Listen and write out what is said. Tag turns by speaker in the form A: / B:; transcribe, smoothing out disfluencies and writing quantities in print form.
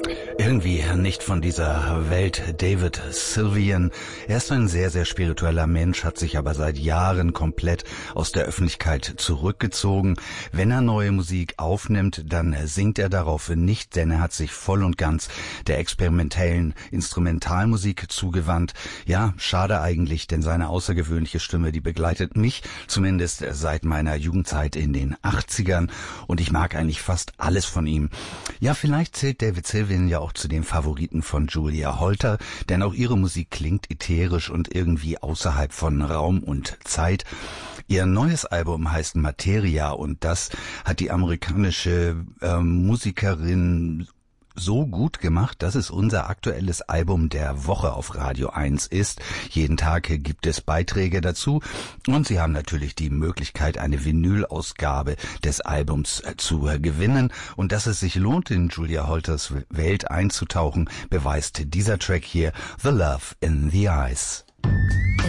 A: Irgendwie nicht von dieser Welt. David Sylvian. Er ist ein sehr, sehr spiritueller Mensch, hat sich aber seit Jahren komplett aus der Öffentlichkeit zurückgezogen. Wenn er neue Musik aufnimmt, dann singt er darauf nicht, denn er hat sich voll und ganz der experimentellen Instrumentalmusik zugewandt. Ja, schade eigentlich, denn seine außergewöhnliche Stimme, die begleitet mich zumindest seit meiner Jugendzeit in den 80ern und ich mag eigentlich fast alles von ihm. Ja, vielleicht zählt David Sylvian ja auch zu den Favoriten von Julia Holter, denn auch ihre Musik klingt ätherisch und irgendwie außerhalb von Raum und Zeit. Ihr neues Album heißt Materia und das hat die amerikanische Musikerin so gut gemacht, dass es unser aktuelles Album der Woche auf Radio 1 ist. Jeden Tag gibt es Beiträge dazu und Sie haben natürlich die Möglichkeit, eine Vinyl-Ausgabe des Albums zu gewinnen. Und dass es sich lohnt, in Julia Holters Welt einzutauchen, beweist dieser Track hier, The Love in the Eyes.